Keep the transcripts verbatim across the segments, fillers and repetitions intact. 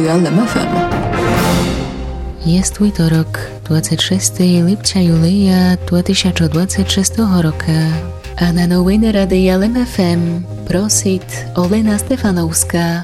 L M F M. Jest wtorek, dwudziestego szóstego lipca Julia dwa tysiące dwudziestego szóstego roku, a na nowiny Radia L M F M prosit Olena Stefanowska.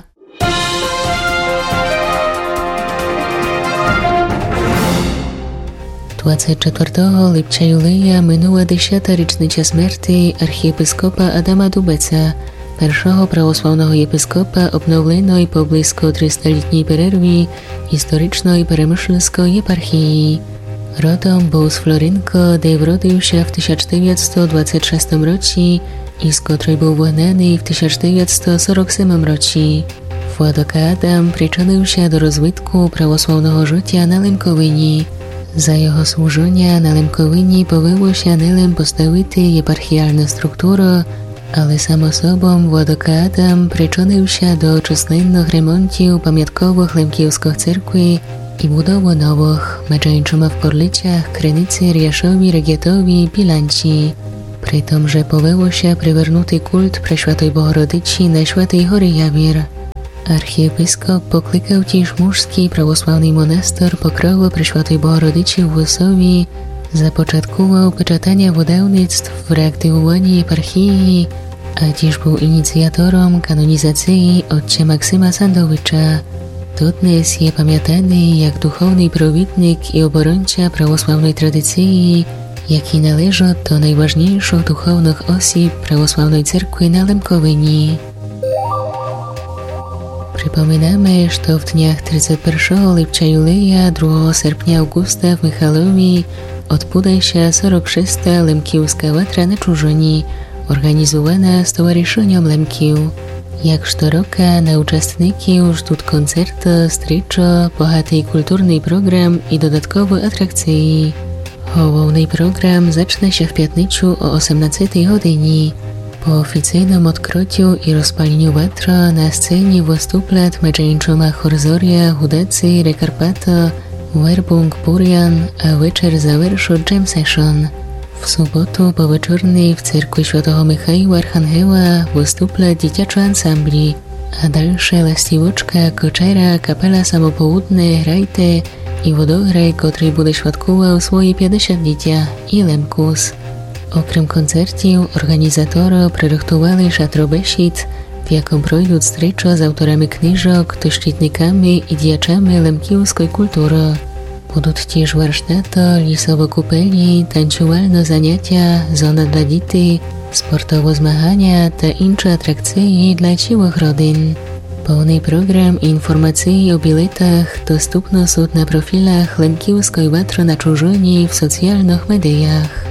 dwudziestego czwartego lipca Julia minęła dziesiąta rocznica śmierci archiepiskopa Adama Dubeca, pierwszego prawosławnego episkopa obnowionej po blisko trzystaletniej przerwie historycznej Peremyślskiej eparchii. Rodom był z Florynko, gdzie urodził się w tysiąc dziewięćset dwudziestym szóstym roku i z której był wygnany w tysiąc dziewięćset czterdziestym siódmym roku. Władok Adam przyczynił się do rozwitku prawosławnego życia na Lemkowyni. Za jego służenia na Lemkowyni powyło się nielen postawity eparchialna struktura, ale samo sobą Władok Adam przyczynił się do czasnych remontów pamiątkowych lemkijskich cerkwi i budowy nowych, między innymi w Korlicach, Krynicy, Riaszowi, Regietowi, Bilanci. Przy tym, że powyło się przywernuty kult Preświatej Bohorodyci na Świętej Hory Jawir. Archiepiskop poklikał też męski prawosławny monaster Pokrowy Preświatej Bohorodyci w Łysowi, zapoczątkował peczatanie wydawnictw w reaktywowaniu eparchii, a też był inicjatorem kanonizacji ojca Maksyma Sandowicza. Dodnes jest pamiętany jak duchowny prowidnik i obrońca prawosławnej tradycji, jaki należy do najważniejszych duchownych osób prawosławnej cerkwi na Lemkowyni. Przypominamy, że w dniach trzydziestego pierwszego lipca Julia, drugiego sierpnia Augusta w Michalowi odbędzie się czterdziesta szósta Lemkijska Watra na Czużoni, organizowana Stowarzyszeniem Lemkiów. Jak co roku na uczestników żdут koncerty, stryczo, bogaty kulturny program i dodatkowe atrakcje. Główny program zacznie się w piątniczu o osiemnastej godzinie. Po oficjalnym odkryciu i rozpaleniu watra na scenie wystąpią między innymi Horzoria, Hudacy, Rekarpata, Werbung, Burian, a wieczór zaверszy jam session. W sobotę po wieczornej w cerkwi Świętego Michała Archanioła wystąpią dziecięce ansambli, a dalsze lastiwoczka, koczera, kapela samopołudne, grajte i wodograj, który będzie świadkował swoje pięćdziesięciolecia i Lemkus. Okrem koncertów, organizatorzy przygotowali szatrobeszid, w jakim przejdą stryczo z autorami książek, doszczytnikami i dziaczami lemkijskiej kultury. Będą też warsztaty, lisowe kupeli, tańczowalne zajęcia, zona dla dzieci, sportowe zmagania i inne atrakcje dla całych rodzin. Pełny program i informacje o biletach dostępne są na profilach Lemkijskiej Watry na Czużoni w socjalnych mediach.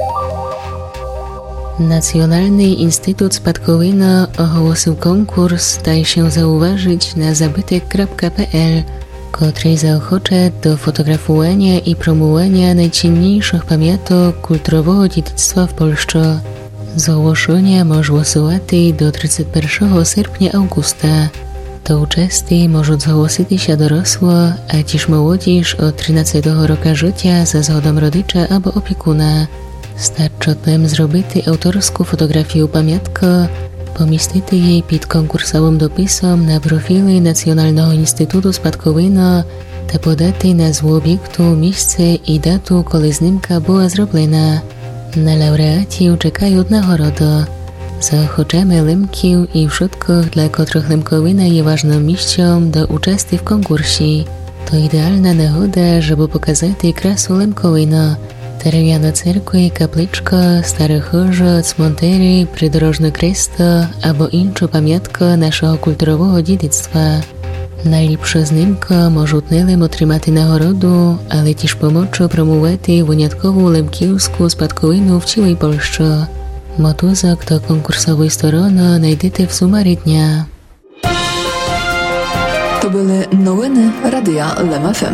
Nacjonalny Instytut Spadkowina ogłosił konkurs Daj się zauważyć na zabytek kropka pe el, który zaochocza do fotografowania i promowania najcenniejszych pamiątek kulturowego dziedzictwa w Polsce. Zgłoszenia można wysyłać do trzydziestego pierwszego sierpnia Augusta. Do uczestnicy mogą zgłosić się dorosłe, a też młodzież od trzynastego roku życia za zgodą rodzica albo opiekuna. Starczy nam zrobić autorską fotografię pamiątkę, pomieścić jej pod konkursowym dopisem na profili Nacjonalnego Instytutu Spadkowina, ta podać nazwę obiektu, miejsce i datę, kiedy zdjęcia była zrobiona. Na laureatów czekają nagrody. Zaochoczamy Lemkiów i wszystkich, dla których Lemkowina jest ważnym miejscem do uczestnictwa w konkursie. To idealna nagroda, żeby pokazać krasę Lemkowina. Drewniane cerkwy, kapliczka, stare chórze, cmentery, przydrożne kresty albo inne pamiątki naszego kulturowego dziedzictwa. Najlepsze zdjęcia mogą nie otrzymać nagrodu, ale też pomóc promować wyjątkową lemkijską spadkowinę w całej Polsce. Motuzek do konkursowej strony znajdziecie w sumarii dnia. To były nowiny Radia L M F M.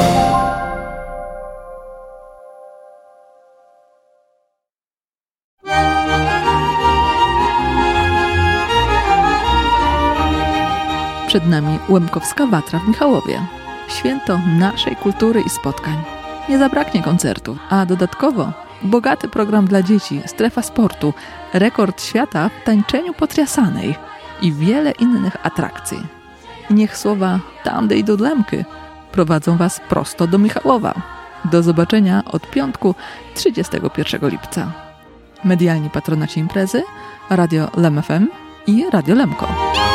Przed nami Łemkowska Watra w Michałowie. Święto naszej kultury i spotkań. Nie zabraknie koncertów, a dodatkowo bogaty program dla dzieci, strefa sportu, rekord świata w tańczeniu potriasanej i wiele innych atrakcji. I niech słowa tandy i dudlemky prowadzą Was prosto do Michałowa. Do zobaczenia od piątku trzydziestego pierwszego lipca. Medialni patronaci imprezy Radio Lem F M i Radio Lemko.